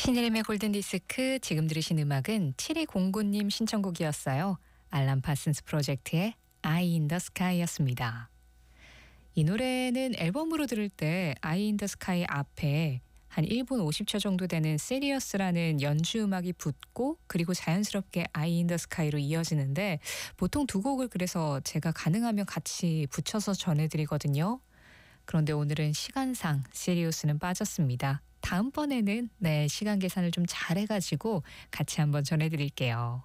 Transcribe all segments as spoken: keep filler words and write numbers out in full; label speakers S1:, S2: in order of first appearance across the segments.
S1: 신혜림의 골든디스크, 지금 들으신 음악은 칠이공구님 신청곡이었어요. 알람 파슨스 프로젝트의 Eye in the Sky였습니다. 이 노래는 앨범으로 들을 때 Eye in the Sky 앞에 한 일 분 오십 초 정도 되는 Serious라는 연주 음악이 붙고 그리고 자연스럽게 Eye in the Sky로 이어지는데, 보통 두 곡을 그래서 제가 가능하면 같이 붙여서 전해드리거든요. 그런데 오늘은 시간상 Serious는 빠졌습니다. 다음번에는 네, 시간 계산을 좀 잘해가지고 같이 한번 전해드릴게요.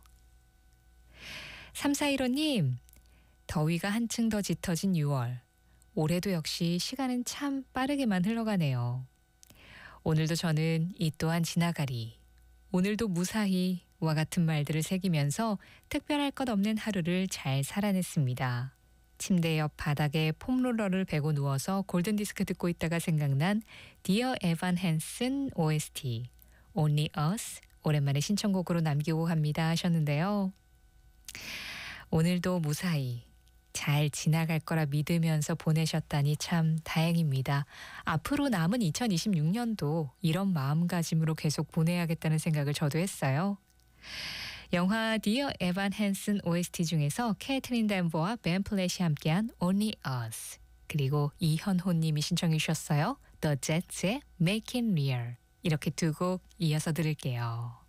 S1: 삼사일오님, 더위가 한층 더 짙어진 유월. 올해도 역시 시간은 참 빠르게만 흘러가네요. 오늘도 저는 이 또한 지나가리, 오늘도 무사히 와 같은 말들을 새기면서 특별할 것 없는 하루를 잘 살아냈습니다. 침대 옆 바닥에 폼롤러를 베고 누워서 골든디스크 듣고 있다가 생각난 Dear Evan Hansen 오에스티 Only Us, 오랜만에 신청곡으로 남기고 갑니다 하셨는데요. 오늘도 무사히 잘 지나갈 거라 믿으면서 보내셨다니 참 다행입니다. 앞으로 남은 이천이십육 년도 이런 마음가짐으로 계속 보내야겠다는 생각을 저도 했어요. 영화 Dear Evan Hansen 오에스티 중에서 케이트린 댄버와 벤 플랫이 함께한 Only Us, 그리고 이현호님이 신청해 주셨어요. The Jets의 Make It Real, 이렇게 두 곡 이어서 들을게요.